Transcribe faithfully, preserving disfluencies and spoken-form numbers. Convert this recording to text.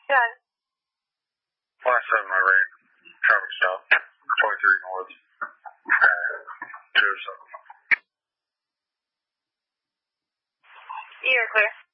Yeah. one seven, my rate. Traffic stop. twenty-three north. Uh, two oh seven. You're clear.